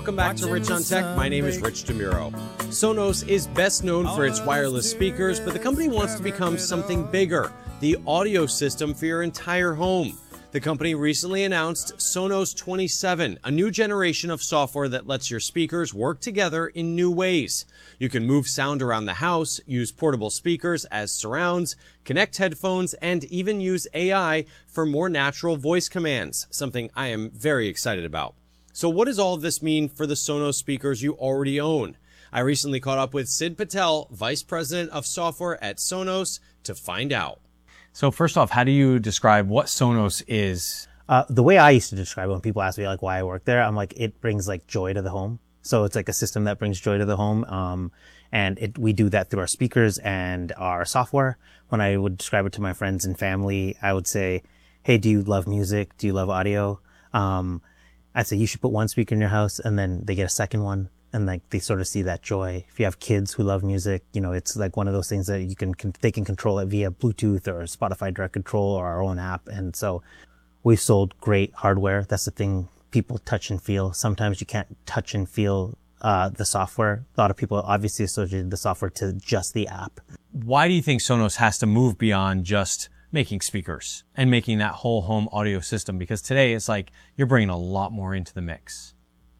Welcome back to Rich on Tech. My name is Rich DeMuro. Sonos is best known for its wireless speakers, but the company wants to become something bigger, the audio system for your entire home. The company recently announced Sonos 27, a new generation of software that lets your speakers work together in new ways. You can move sound around the house, use portable speakers as surrounds, connect headphones, and even use AI for more natural voice commands, something I am very excited about. So what does all of this mean for the Sonos speakers you already own? I recently caught up with Sid Patel, Vice President of Software at Sonos, to find out. So first off, how do you describe what Sonos is? The way I used to describe it when people ask me like why I work there, I'm like, it brings like joy to the home. So it's like a system that brings joy to the home. And we do that through our speakers and our software. When I would describe it to my friends and family, I would say, hey, do you love music? Do you love audio? I'd say you should put one speaker in your house, and then they get a second one, and like they sort of see that joy. If you have kids who love music, you know, it's like one of those things that they can control it via Bluetooth or Spotify Direct Control or our own app. And so we've sold great hardware. That's the thing, people touch and feel. Sometimes you can't touch and feel the software. A lot of people obviously associate the software to just the app. Why do you think Sonos has to move beyond just making speakers and making that whole home audio system? Because today it's like you're bringing a lot more into the mix.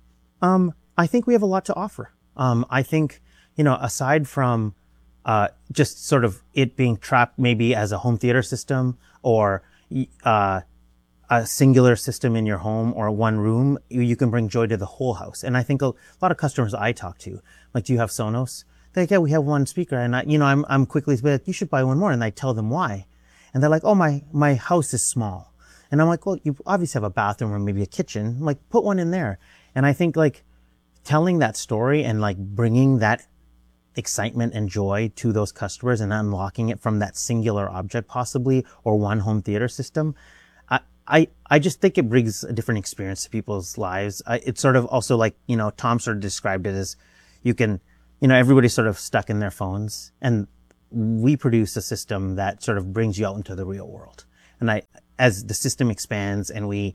I think we have a lot to offer. I think, you know, aside from just sort of it being trapped maybe as a home theater system or a singular system in your home or one room, you can bring joy to the whole house. And I think a lot of customers I talk to, like, do you have Sonos? They're like, yeah, we have one speaker. And I'm quickly like, you should buy one more. And I tell them why. And they're like, oh, my house is small. And I'm like, well, you obviously have a bathroom or maybe a kitchen. I'm like, put one in there. And I think like telling that story and like bringing that excitement and joy to those customers and unlocking it from that singular object possibly or one home theater system, I just think it brings a different experience to people's lives. It's sort of also like, you know, Tom sort of described it as everybody's sort of stuck in their phones, and we produce a system that sort of brings you out into the real world. And as the system expands and we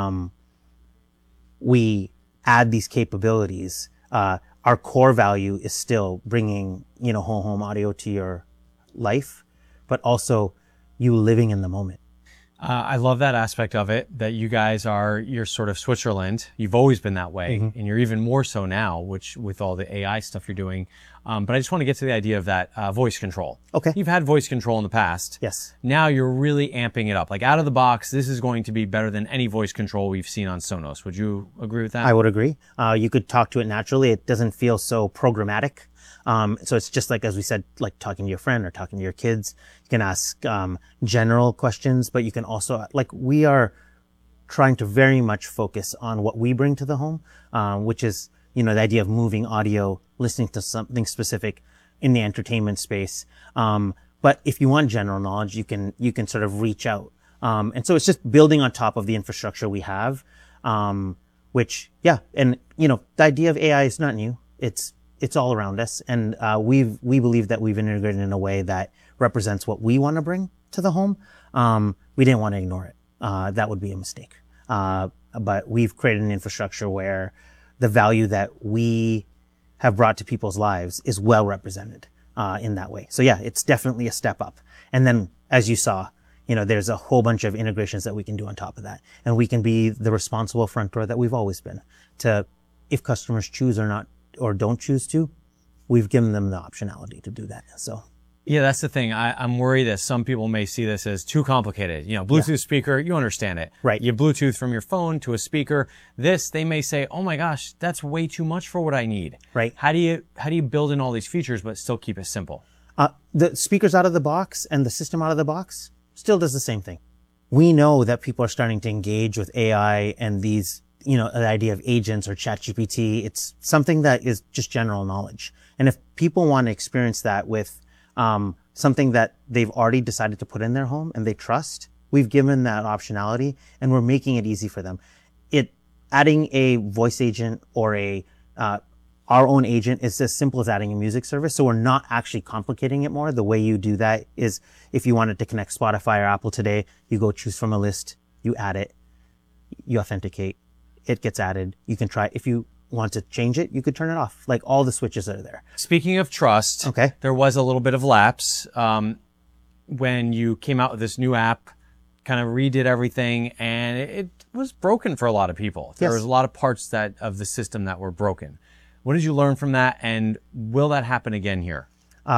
add these capabilities, our core value is still bringing, you know, whole home audio to your life, but also you living in the moment. I love that aspect of it, that you guys you're sort of Switzerland. You've always been that way, and you're even more so now, which with all the AI stuff you're doing. But I just want to get to the idea of that voice control. Okay. You've had voice control in the past. Yes. Now you're really amping it up. Like out of the box, this is going to be better than any voice control we've seen on Sonos. Would you agree with that? I would agree. You could talk to it naturally. It doesn't feel so programmatic. So it's just like, as we said, like talking to your friend or talking to your kids. You can ask general questions, but you can also, like, we are trying to very much focus on what we bring to the home, which is, you know, the idea of moving audio, listening to something specific in the entertainment space. But if you want general knowledge, you can sort of reach out. And so it's just building on top of the infrastructure we have, which, yeah. And, you know, the idea of AI is not new. It's all around us. And, we believe that we've integrated in a way that represents what we want to bring to the home. We didn't want to ignore it. That would be a mistake. But we've created an infrastructure where the value that we have brought to people's lives is well represented, in that way. So yeah, it's definitely a step up. And then, as you saw, you know, there's a whole bunch of integrations that we can do on top of that. And we can be the responsible front door that we've always been to, if customers choose or not, or don't choose to, we've given them the optionality to do that. So yeah, that's the thing. I'm worried that some people may see this as too complicated. You know, Bluetooth speaker, you understand it. Right. You Bluetooth from your phone to a speaker. This, they may say, oh my gosh, that's way too much for what I need. Right. How do you build in all these features but still keep it simple? The speakers out of the box and the system out of the box still does the same thing. We know that people are starting to engage with AI and these, you know, the idea of agents or ChatGPT. It's something that is just general knowledge. And if people want to experience that with something that they've already decided to put in their home and they trust, we've given that optionality and we're making it easy for them. Adding a voice agent or our own agent is as simple as adding a music service. So we're not actually complicating it more. The way you do that is if you wanted to connect Spotify or Apple today, you go choose from a list, you add it, you authenticate, it gets added. You can try, if you want to change it, you could turn it off. Like all the switches are there. Speaking of trust, Okay. there was a little bit of lapse when you came out with this new app, kind of redid everything, and it was broken for a lot of people. There Yes. was a lot of parts of the system that were broken. What did you learn from that, and will that happen again here?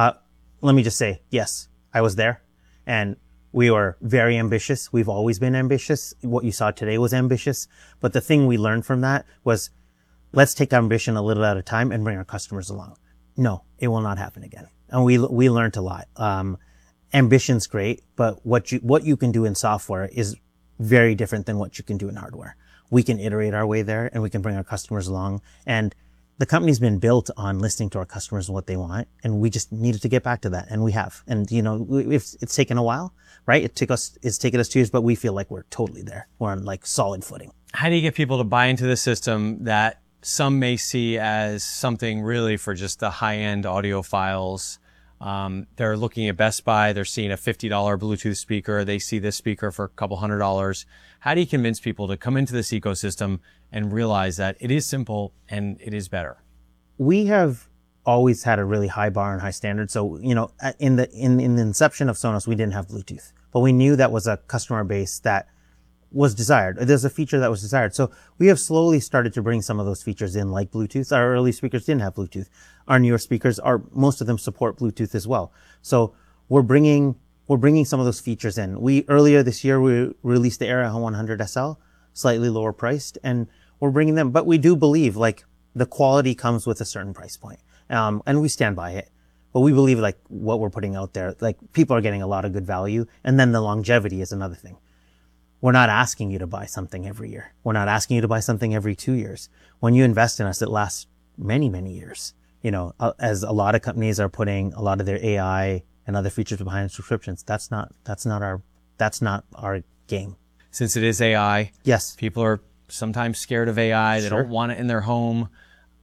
Let me just say, yes, I was there, and we were very ambitious. We've always been ambitious. What you saw today was ambitious. But the thing we learned from that was, let's take ambition a little at a time and bring our customers along. No, it will not happen again. And we learned a lot. Ambition's great, but what you can do in software is very different than what you can do in hardware. We can iterate our way there, and we can bring our customers along. And the company's been built on listening to our customers and what they want, and we just needed to get back to that, and we have. And it's taken a while, right? It's taken us 2 years, but we feel like we're totally there. We're on like solid footing. How do you get people to buy into the system that some may see as something really for just the high-end audiophiles? They're looking at Best Buy, they're seeing a $50 Bluetooth speaker, they see this speaker for a couple $100. How do you convince people to come into this ecosystem and realize that it is simple and it is better? We have always had a really high bar and high standard. So, in the inception of Sonos, we didn't have Bluetooth, but we knew that was a customer base that was desired. There's a feature that was desired. So we have slowly started to bring some of those features in, like Bluetooth. Our early speakers didn't have Bluetooth. Our newer speakers most of them support Bluetooth as well. So we're bringing some of those features in. Earlier this year, we released the Era 100 SL, slightly lower priced, and we're bringing them. But we do believe like the quality comes with a certain price point. And we stand by it. But we believe like what we're putting out there, like people are getting a lot of good value. And then the longevity is another thing. We're not asking you to buy something every year. We're not asking you to buy something every 2 years. When you invest in us, it lasts many, many years. As a lot of companies are putting a lot of their AI and other features behind subscriptions, that's not our game. Since it is AI, yes, people are sometimes scared of AI. They Sure. don't want it in their home.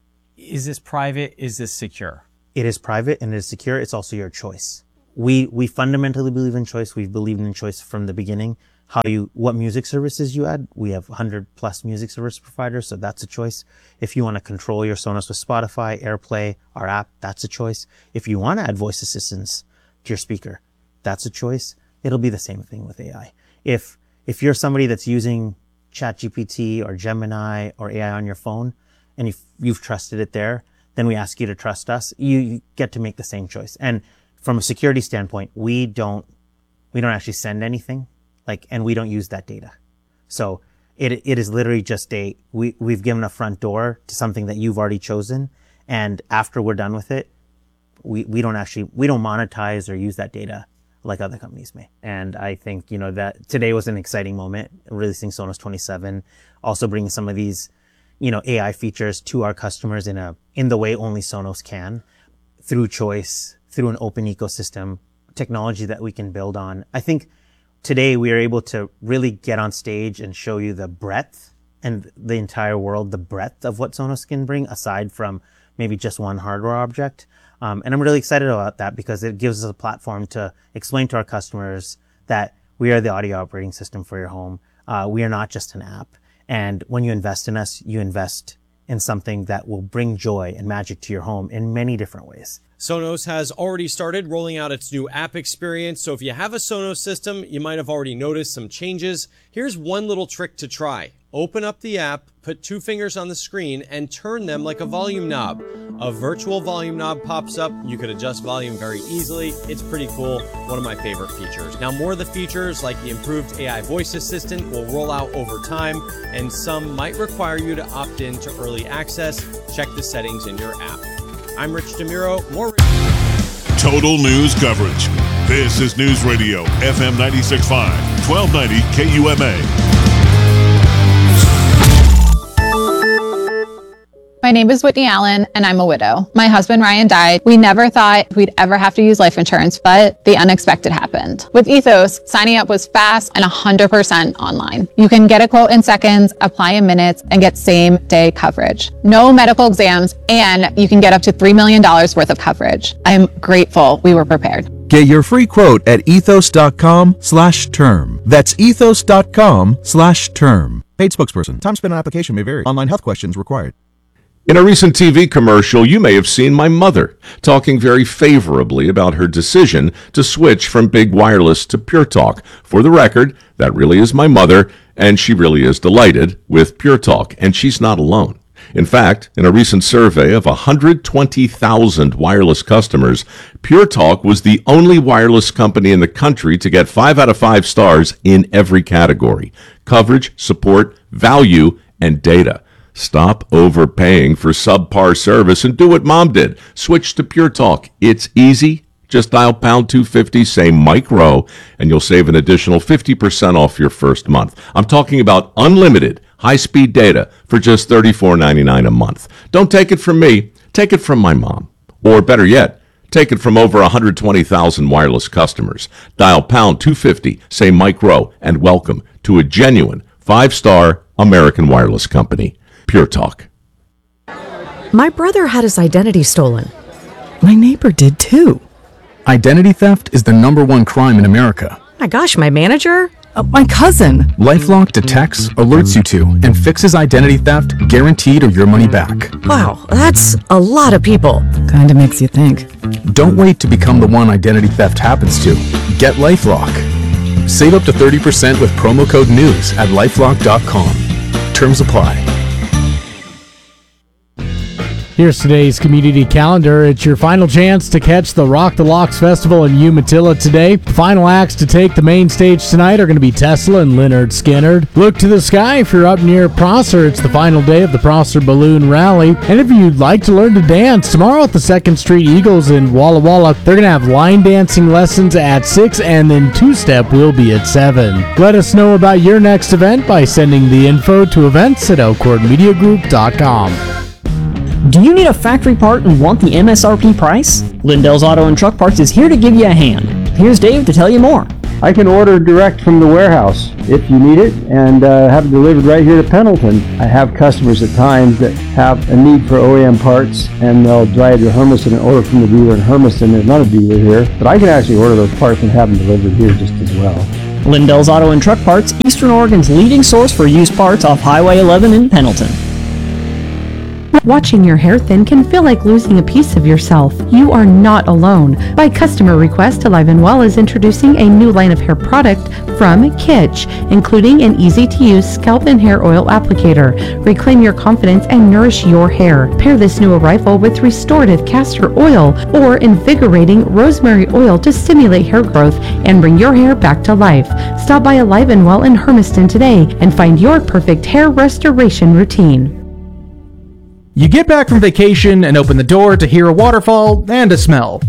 Is this private? Is this secure? It is private and it is secure. It's also your choice. We fundamentally believe in choice. We've believed in choice from the beginning. What music services you add. We have 100+ music service providers, so that's a choice. If you want to control your Sonos with Spotify, AirPlay, our app, that's a choice. If you want to add voice assistance to your speaker, that's a choice. It'll be the same thing with AI. If you're somebody that's using ChatGPT or Gemini or AI on your phone, and if you've trusted it there, then we ask you to trust us. You get to make the same choice. And from a security standpoint, we don't actually send anything. And we don't use that data. So it is literally just we've given a front door to something that you've already chosen. And after we're done with it, we don't monetize or use that data like other companies may. And I think, that today was an exciting moment, releasing Sonos 27, also bringing some of these, AI features to our customers in the way only Sonos can, through choice, through an open ecosystem, technology that we can build on. I think today we are able to really get on stage and show you the breadth and the entire world, the breadth of what Sonos can bring aside from maybe just one hardware object. And I'm really excited about that because it gives us a platform to explain to our customers that we are the audio operating system for your home. We are not just an app. And when you invest in us, you invest in something that will bring joy and magic to your home in many different ways. Sonos has already started rolling out its new app experience, so if you have a Sonos system, you might have already noticed some changes. Here's one little trick to try. Open up the app, put 2 fingers on the screen, and turn them like a volume knob. A virtual volume knob pops up. You could adjust volume very easily. It's pretty cool. One of my favorite features. Now, more of the features, like the improved AI voice assistant, will roll out over time, and some might require you to opt in to early access. Check the settings in your app. I'm Rich DeMuro. Total news coverage. This is News Radio, FM 96.5, 1290 KUMA. My name is Whitney Allen, and I'm a widow. My husband, Ryan, died. We never thought we'd ever have to use life insurance, but the unexpected happened. With Ethos, signing up was fast and 100% online. You can get a quote in seconds, apply in minutes, and get same-day coverage. No medical exams, and you can get up to $3 million worth of coverage. I'm grateful we were prepared. Get your free quote at ethos.com/term. That's ethos.com/term. Paid spokesperson. Time spent on application may vary. Online health questions required. In a recent TV commercial, you may have seen my mother talking very favorably about her decision to switch from big wireless to Pure Talk. For the record, that really is my mother, and she really is delighted with Pure Talk, and she's not alone. In fact, in a recent survey of 120,000 wireless customers, Pure Talk was the only wireless company in the country to get 5 out of 5 stars in every category: coverage, support, value, and data. Stop overpaying for subpar service and do what Mom did. Switch to Pure Talk. It's easy. Just dial pound 250, say Mike Rowe, and you'll save an additional 50% off your first month. I'm talking about unlimited high-speed data for just $34.99 a month. Don't take it from me. Take it from my mom. Or better yet, take it from over 120,000 wireless customers. Dial pound 250, say Mike Rowe, and welcome to a genuine 5-star American wireless company. Pure Talk. My brother had his identity stolen. My neighbor did too. Identity theft is the #1 crime in America. My gosh, my manager? My cousin. LifeLock detects, alerts you to, and fixes identity theft, guaranteed or your money back. Wow, that's a lot of people. Kinda makes you think. Don't wait to become the one identity theft happens to. Get LifeLock. Save up to 30% with promo code NEWS at LifeLock.com. Terms apply. Here's today's community calendar. It's your final chance to catch the Rock the Locks Festival in Umatilla today. The final acts to take the main stage tonight are going to be Tesla and Lynyrd Skynyrd. Look to the sky if you're up near Prosser. It's the final day of the Prosser Balloon Rally. And if you'd like to learn to dance, tomorrow at the 2nd Street Eagles in Walla Walla, they're going to have line dancing lessons at 6, and then two-step will be at 7. Let us know about your next event by sending the info to events@elkhornmediagroup.com. Do you need a factory part and want the MSRP price? Lindell's Auto and Truck Parts is here to give you a hand. Here's Dave to tell you more. I can order direct from the warehouse if you need it and have it delivered right here to Pendleton. I have customers at times that have a need for OEM parts and they'll drive to Hermiston and order from the dealer in Hermiston. There's not a dealer here, but I can actually order those parts and have them delivered here just as well. Lindell's Auto and Truck Parts, Eastern Oregon's leading source for used parts off Highway 11 in Pendleton. Watching your hair thin can feel like losing a piece of yourself. You are not alone. By customer request, Alive & Well is introducing a new line of hair product from Kitsch, including an easy-to-use scalp and hair oil applicator. Reclaim your confidence and nourish your hair. Pair this new arrival with restorative castor oil or invigorating rosemary oil to stimulate hair growth and bring your hair back to life. Stop by Alive & Well in Hermiston today and find your perfect hair restoration routine. You get back from vacation and open the door to hear a waterfall and a smell.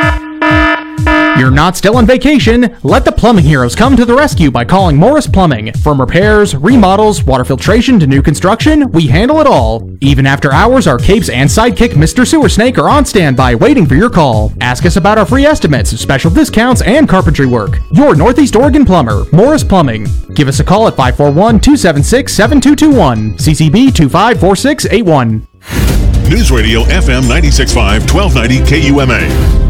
You're not still on vacation. Let the plumbing heroes come to the rescue by calling Morris Plumbing. From repairs, remodels, water filtration to new construction, we handle it all. Even after hours, our capes and sidekick Mr. Sewer Snake are on standby waiting for your call. Ask us about our free estimates, special discounts, and carpentry work. Your Northeast Oregon plumber, Morris Plumbing. Give us a call at 541-276-7221. CCB 254681. News Radio FM 96.5, 1290 KUMA.